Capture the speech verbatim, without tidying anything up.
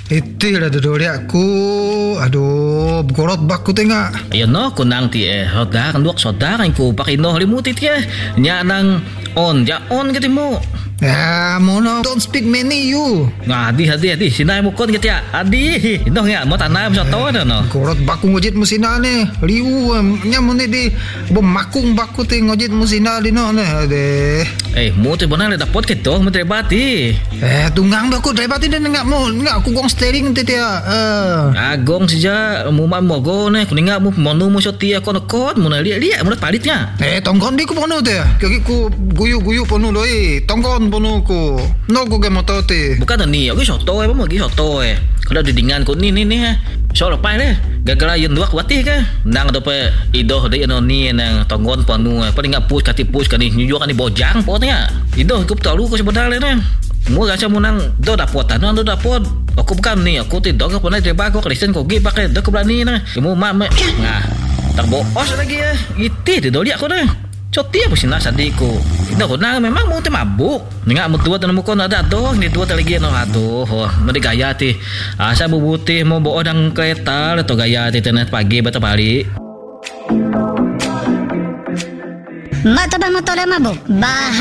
Itu lah duduk aku. Aduh, gorot baku tengah. Ayo no, kunang ti eh. Soda kan duak soda kan ku pakai no limuti ti eh. Nya nang on, ja on gitu mo. Ya, mono don't speak many you. Nah, adi adi adi sinai mo kon gitu ya. Adi, ino ya mo tanah bisa tahu dah no. Gorot baku ngojit musina ne. Liu nya mo ne di bemakung baku te ngojit musina di no ne. Ade. Eh, mo tu benar le dapat gitu, mo terbati. Eh, tunggang baku terbati dan enggak mau, enggak aku gong steering te dia. Eh. Agong saja mo man mo go ne, kuninga mo monu mo sotia kon kon mo na liat-liat mo palitnya. Eh, tongkon di ku pono te. Kaki ku guyu-guyu pono loi. Tongkon pono ku. No ku ke motor te. Bukan ni, aku soto eh, mo gi soto eh. Kalau didingan ko ni ni ni ha. So lepai le. Gagal yun dua kuatih ke. Nang do pe idoh de no ni nang tonggon panu eh. Paling ngapus kati pus kani nyujuk kani bojang potnya. Idoh ku tahu ko sebenarnya ne. Mo gacha mo nang do dapot ano do dapot. Aku bukan ni, aku tidak ke pernah coba aku Kristen kok gi pakai do berani na. Mo mak nah. Tak boos lagi ya. Iti di doli aku dah. Coti apa sih nasa diku. Dah kena memang mau te mabuk. Ninga mo tua tanam ko na ada doh ni tua lagi no aduh. Mari gaya ti. Asa bubuti mo bo odang kereta atau gaya ti tenet pagi bata balik. Mata ba motor mabuk? Bah